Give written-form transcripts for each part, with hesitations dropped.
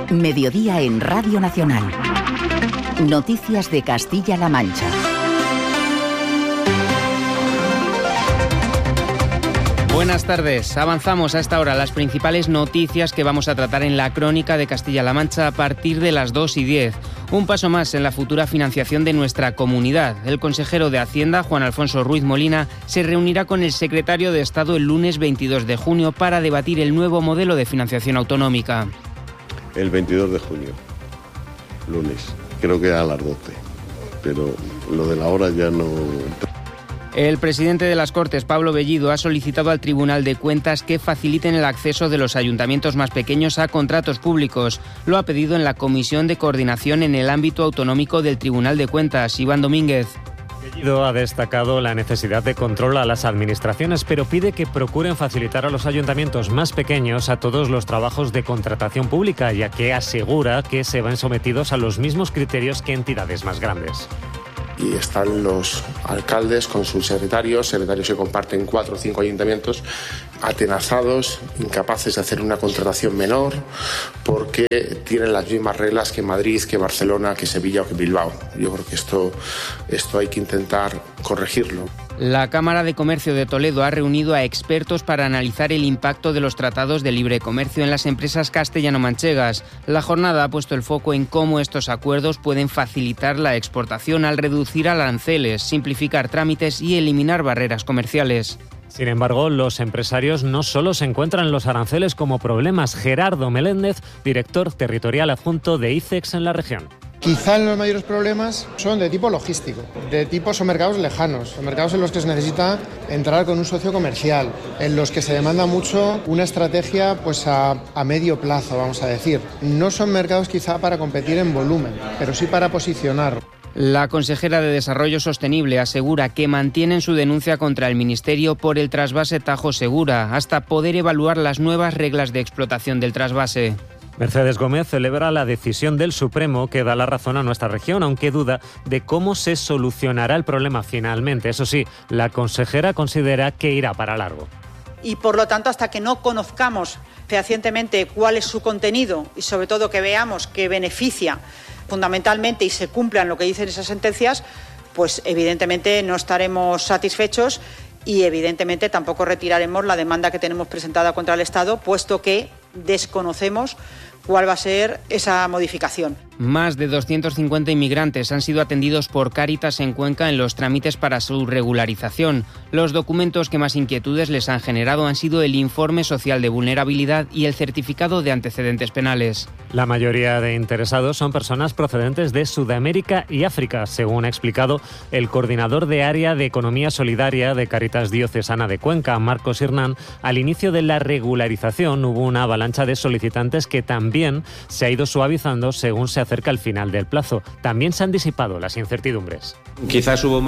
Mediodía en Radio Nacional. Noticias de Castilla-La Mancha. Buenas tardes. Avanzamos a esta hora las principales noticias que vamos a tratar en la crónica de Castilla-La Mancha a partir de las 2:10. Un paso más en la futura financiación de nuestra comunidad. El consejero de Hacienda, Juan Alfonso Ruiz Molina, se reunirá con el secretario de Estado el lunes 22 de junio para debatir el nuevo modelo de financiación autonómica. El 22 de junio, lunes, creo que a las 12, pero lo de la hora ya no... El presidente de las Cortes, Pablo Bellido, ha solicitado al Tribunal de Cuentas que faciliten el acceso de los ayuntamientos más pequeños a contratos públicos. Lo ha pedido en la Comisión de Coordinación en el ámbito autonómico del Tribunal de Cuentas. Iván Domínguez. Bellido ha destacado la necesidad de control a las administraciones, pero pide que procuren facilitar a los ayuntamientos más pequeños a todos los trabajos de contratación pública, ya que asegura que se ven sometidos a los mismos criterios que entidades más grandes. Y están los alcaldes con sus secretarios que comparten 4 o 5 ayuntamientos, atenazados, incapaces de hacer una contratación menor, porque tienen las mismas reglas que Madrid, que Barcelona, que Sevilla o que Bilbao. Yo creo que esto hay que intentar corregirlo. La Cámara de Comercio de Toledo ha reunido a expertos para analizar el impacto de los tratados de libre comercio en las empresas castellano-manchegas. La jornada ha puesto el foco en cómo estos acuerdos pueden facilitar la exportación al reducir aranceles, simplificar trámites y eliminar barreras comerciales. Sin embargo, los empresarios no solo se encuentran los aranceles como problemas. Gerardo Meléndez, director territorial adjunto de ICEX en la región. Quizá los mayores problemas son de tipo logístico, de tipo son mercados lejanos, son mercados en los que se necesita entrar con un socio comercial, en los que se demanda mucho una estrategia pues a medio plazo, vamos a decir. No son mercados quizá para competir en volumen, pero sí para posicionar. La consejera de Desarrollo Sostenible asegura que mantienen su denuncia contra el Ministerio por el trasvase Tajo Segura, hasta poder evaluar las nuevas reglas de explotación del trasvase. Mercedes Gómez celebra la decisión del Supremo que da la razón a nuestra región, aunque duda de cómo se solucionará el problema finalmente. Eso sí, la consejera considera que irá para largo. Y por lo tanto, hasta que no conozcamos fehacientemente cuál es su contenido y sobre todo que veamos que beneficia fundamentalmente y se cumplan lo que dicen esas sentencias, pues evidentemente no estaremos satisfechos y evidentemente tampoco retiraremos la demanda que tenemos presentada contra el Estado, puesto que desconocemos cuál va a ser esa modificación. Más de 250 inmigrantes han sido atendidos por Cáritas en Cuenca en los trámites para su regularización. Los documentos que más inquietudes les han generado han sido el informe social de vulnerabilidad y el certificado de antecedentes penales. La mayoría de interesados son personas procedentes de Sudamérica y África, según ha explicado el coordinador de Área de Economía Solidaria de Cáritas Diocesana de Cuenca, Marcos Hernán. Al inicio de la regularización hubo una avalancha de solicitantes que también se ha ido suavizando según se acerca el final del plazo. También se han disipado las incertidumbres. Quizás hubo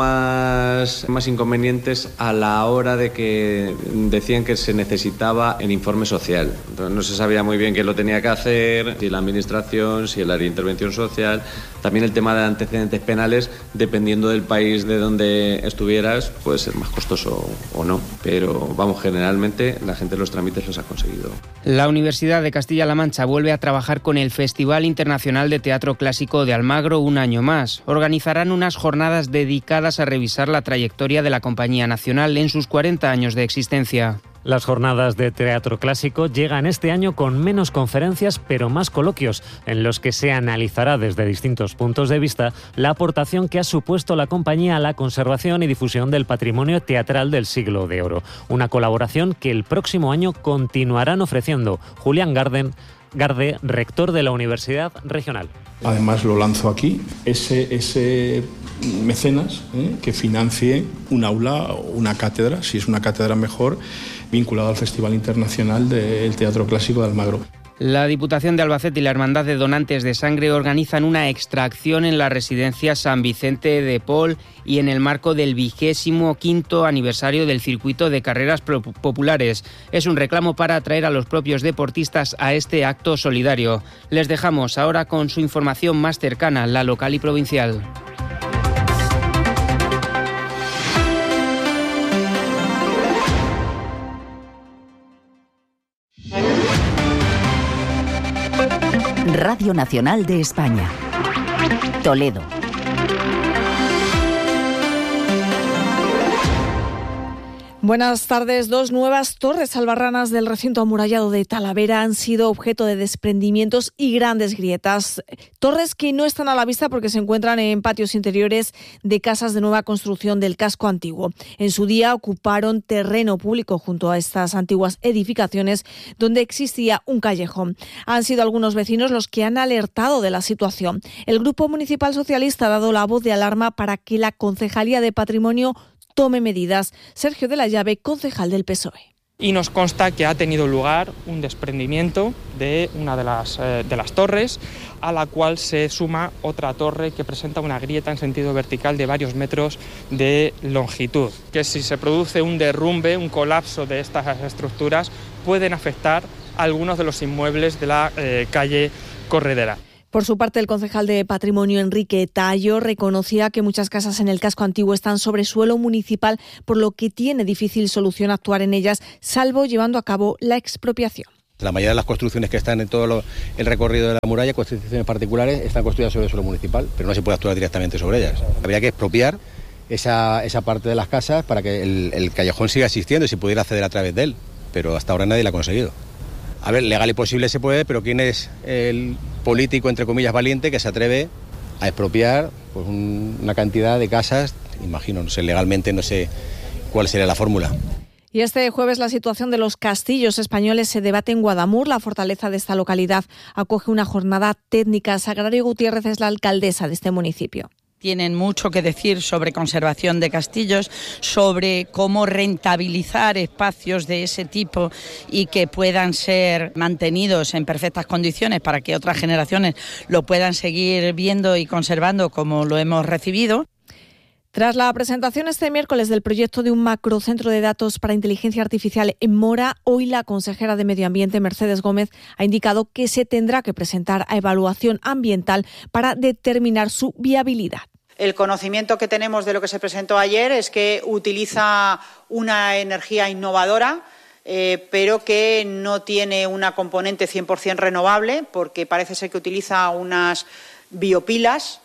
más inconvenientes a la hora de que decían que se necesitaba el informe social. Entonces no se sabía muy bien quién lo tenía que hacer, si la administración, si el área de intervención social. También el tema de antecedentes penales, dependiendo del país de donde estuvieras, puede ser más costoso o no. Pero vamos, generalmente la gente los trámites los ha conseguido. La Universidad de Castilla-La Mancha vuelve a trabajar con el Festival Internacional de Teatro Clásico de Almagro un año más. Organizarán unas jornadas dedicadas a revisar la trayectoria de la Compañía Nacional en sus 40 años de existencia. Las jornadas de teatro clásico llegan este año con menos conferencias, pero más coloquios, en los que se analizará desde distintos puntos de vista la aportación que ha supuesto la compañía a la conservación y difusión del patrimonio teatral del siglo de oro. Una colaboración que el próximo año continuarán ofreciendo. Julián Garde, rector de la Universidad Regional. Además lo lanzo aquí, ese mecenas que financie un aula o una cátedra, si es una cátedra mejor, vinculada al Festival Internacional del Teatro Clásico de Almagro. La Diputación de Albacete y la Hermandad de Donantes de Sangre organizan una extracción en la residencia San Vicente de Paul y en el marco del 25º aniversario del circuito de carreras populares. Es un reclamo para atraer a los propios deportistas a este acto solidario. Les dejamos ahora con su información más cercana, la local y provincial. Radio Nacional de España. Toledo. Buenas tardes. 2 nuevas torres albarranas del recinto amurallado de Talavera han sido objeto de desprendimientos y grandes grietas. Torres que no están a la vista porque se encuentran en patios interiores de casas de nueva construcción del casco antiguo. En su día ocuparon terreno público junto a estas antiguas edificaciones donde existía un callejón. Han sido algunos vecinos los que han alertado de la situación. El Grupo Municipal Socialista ha dado la voz de alarma para que la Concejalía de Patrimonio tome medidas. Sergio de la Llave, concejal del PSOE. Y nos consta que ha tenido lugar un desprendimiento de una de las torres, a la cual se suma otra torre que presenta una grieta en sentido vertical de varios metros de longitud. Que si se produce un derrumbe, un colapso de estas estructuras, pueden afectar a algunos de los inmuebles de la calle Corredera. Por su parte, el concejal de Patrimonio, Enrique Tallo, reconocía que muchas casas en el casco antiguo están sobre suelo municipal, por lo que tiene difícil solución actuar en ellas, salvo llevando a cabo la expropiación. La mayoría de las construcciones que están en todo el recorrido de la muralla, construcciones particulares, están construidas sobre el suelo municipal, pero no se puede actuar directamente sobre ellas. Habría que expropiar esa parte de las casas para que el callejón siga existiendo y se pudiera acceder a través de él, pero hasta ahora nadie lo ha conseguido. A ver, legal y posible se puede, pero ¿quién es el político, entre comillas, valiente que se atreve a expropiar pues, una cantidad de casas? Imagino, no sé, legalmente no sé cuál sería la fórmula. Y este jueves la situación de los castillos españoles se debate en Guadamur. La fortaleza de esta localidad acoge una jornada técnica. Sagrario Gutiérrez es la alcaldesa de este municipio. Tienen mucho que decir sobre conservación de castillos, sobre cómo rentabilizar espacios de ese tipo y que puedan ser mantenidos en perfectas condiciones para que otras generaciones lo puedan seguir viendo y conservando como lo hemos recibido. Tras la presentación este miércoles del proyecto de un macrocentro de datos para inteligencia artificial en Mora, hoy la consejera de Medio Ambiente, Mercedes Gómez, ha indicado que se tendrá que presentar a evaluación ambiental para determinar su viabilidad. El conocimiento que tenemos de lo que se presentó ayer es que utiliza una energía innovadora, pero que no tiene una componente 100% renovable, porque parece ser que utiliza unas biopilas.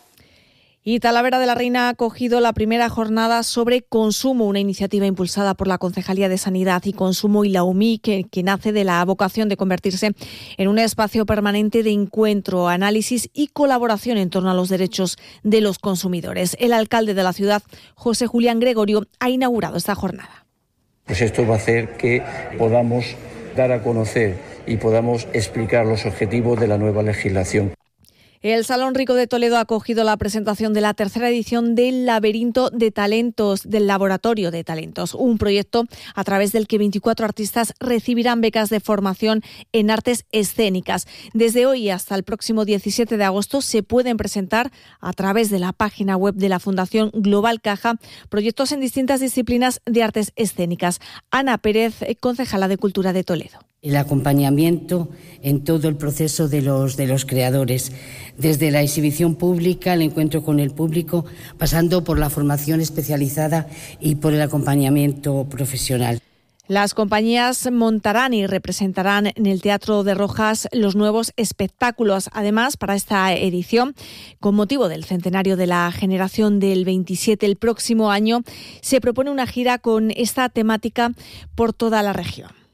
Y Talavera de la Reina ha acogido la primera jornada sobre consumo, una iniciativa impulsada por la Concejalía de Sanidad y Consumo y la UMI, que nace de la vocación de convertirse en un espacio permanente de encuentro, análisis y colaboración en torno a los derechos de los consumidores. El alcalde de la ciudad, José Julián Gregorio, ha inaugurado esta jornada. Pues esto va a hacer que podamos dar a conocer y podamos explicar los objetivos de la nueva legislación. El Salón Rico de Toledo ha acogido la presentación de la tercera edición del Laberinto de Talentos, del Laboratorio de Talentos, un proyecto a través del que 24 artistas recibirán becas de formación en artes escénicas. Desde hoy hasta el próximo 17 de agosto se pueden presentar a través de la página web de la Fundación Global Caja proyectos en distintas disciplinas de artes escénicas. Ana Pérez, concejala de Cultura de Toledo. El acompañamiento en todo el proceso de los creadores, desde la exhibición pública, el encuentro con el público, pasando por la formación especializada y por el acompañamiento profesional. Las compañías montarán y representarán en el Teatro de Rojas los nuevos espectáculos. Además, para esta edición, con motivo del centenario de la generación del 27, el próximo año, se propone una gira con esta temática por toda la región.